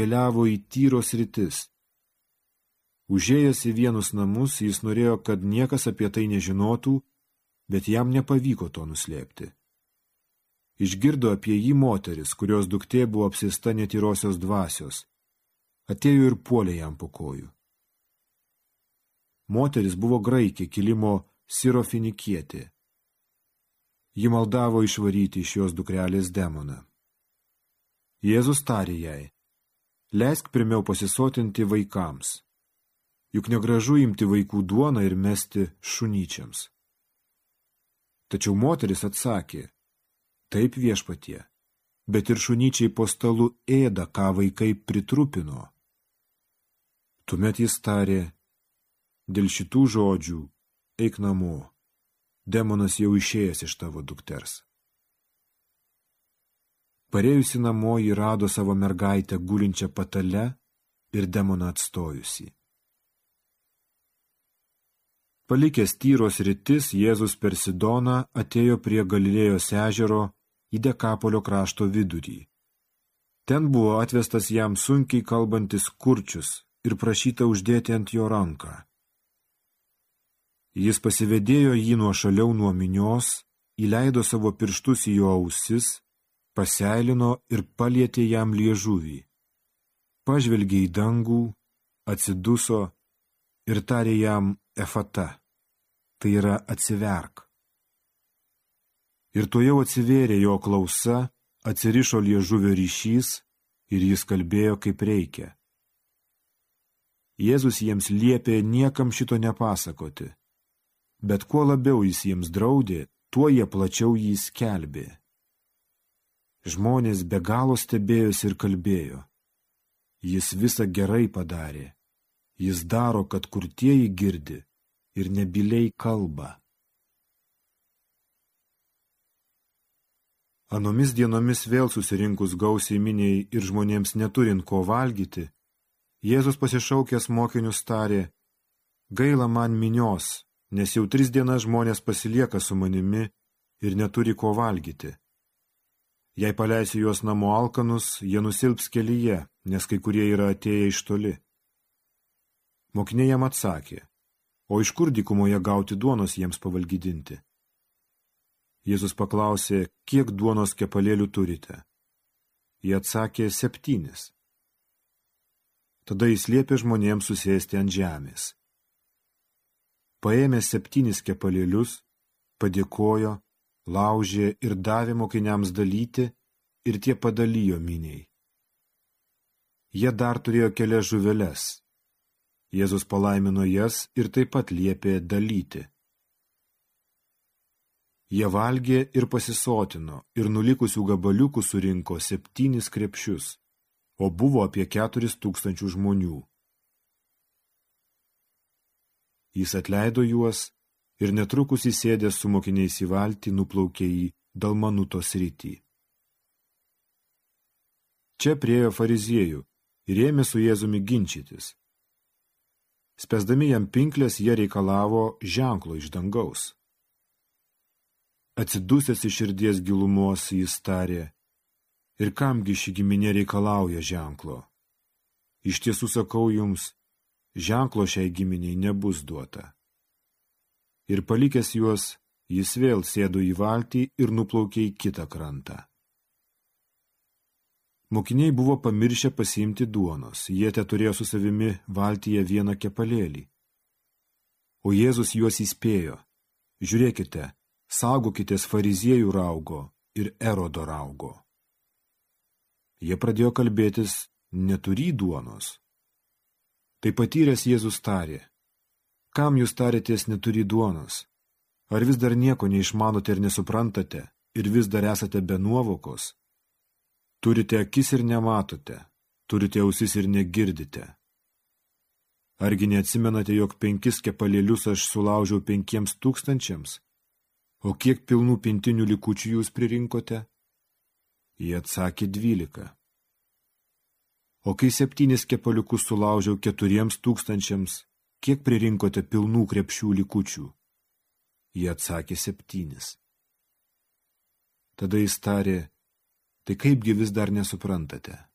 keliavo į Tyros sritis. Užėjęs į vienus namus, jis norėjo, kad niekas apie tai nežinotų, bet jam nepavyko to nuslėpti. Išgirdo apie jį moteris, kurios duktė buvo apsėsta netyrosios dvasios. Atėjo ir puolė jam po kojų. Moteris buvo graikė, kilimo sirofinikietė. Ji maldavo išvaryti iš jos dukrelės demoną. Jėzus tarė jai: leisk pirmiau pasisotinti vaikams, juk negražu imti vaikų duoną ir mesti šunyčiams. Tačiau moteris atsakė: taip, viešpatie, bet ir šunyčiai po stalu ėda, ką vaikai pritrupino. Tuomet jis tarė: dėl šitų žodžių eik namo, demonas jau išėjęs iš tavo dukters. Parėjusi namo, ji rado savo mergaitę gulinčią patale ir demoną atstojusi. Palikęs Tyros sritis, Jėzus per Sidoną atėjo prie Galilėjos ežero į Dekapolio krašto vidurį. Ten buvo atvestas jam sunkiai kalbantis kurčius ir prašyta uždėti ant jo ranką. Jis pasivedėjo jį nuošaliau nuo minios, įleido savo pirštus į jo ausis, paseilino ir palietė jam liežuvį. Pažvelgė į dangų, atsiduso ir tarė jam efata, tai yra atsiverk. Ir tuojau atsivėrė jo klausa, atsirišo liežuvio ryšys ir jis kalbėjo kaip reikia. Jėzus jiems liepė niekam šito nepasakoti, bet kuo labiau jis jiems draudė, tuo jie plačiau jį skelbė. Žmonės be galo stebėjosi ir kalbėjo: jis visą gerai padarė, jis daro, kad kurtieji girdi ir nebyliai kalba. Anomis dienomis vėl susirinkus gausiai miniai ir žmonėms neturint ko valgyti, Jėzus pasišaukęs mokinius tarė: gaila man minios, nes jau 3 dienas žmonės pasilieka su manimi ir neturi ko valgyti. Jei paleisiu juos namo alkanus, jie nusilps kelyje, nes kai kurie yra atėję iš toli. Mokiniai jam atsakė: o iš kur dykumoje gauti duonos jiems pavalgydinti? Jėzus paklausė: kiek duonos kepalėlių turite? Jie atsakė: 7. Tada jis liepė žmonėms susėsti ant žemės. Paėmė 7 kepalėlius, padėkojo, laužė ir davė mokiniams dalyti, ir tie padalijo miniai. Jie dar turėjo kelias žuveles. Jėzus palaimino jas ir taip pat liepė dalyti. Jie valgė ir pasisotino, ir nulikusių gabaliukų surinko 7 krepšius, o buvo apie 4000 žmonių. Jis atleido juos ir netrukus įsėdęs su mokiniais į valtį nuplaukė į Dalmanuto sritį. Čia priėjo fariziejų ir ėmė su Jėzumi ginčytis. Spęsdami jam pinklės, jie reikalavo ženklo iš dangaus. Atsidusęs iš širdies gilumos, jis tarė: ir kamgi ši giminė reikalauja ženklo? Iš tiesų sakau jums, ženklo šiai giminiai nebus duota. Ir palikęs juos, jis vėl sėdo į valtį ir nuplaukė į kitą krantą. Mokiniai buvo pamiršę pasiimti duonos, jie teturėjo su savimi valtyje 1 kepalėlį. O Jėzus juos įspėjo: žiūrėkite, saugokitės fariziejų raugo ir Erodo raugo. Jie pradėjo kalbėtis: neturį duonos. Tai patyręs Jėzus tarė: kam jūs tarėtės neturį duonos? Ar vis dar nieko neišmanote ir nesuprantate, ir vis dar esate be nuovokos? Turite akis ir nematote, turite ausis ir negirdite. Argi neatsimenate, jog 5 kepalėlius aš sulaužiau 5000? O kiek pilnų pintinių likučių jūs pririnkote? Jie atsakė: 12. O kai 7 kepaliukus sulaužiau 4000, kiek pririnkote pilnų krepšių likučių? Jie atsakė: 7. Tada jis tarė: tai kaipgi vis dar nesuprantate?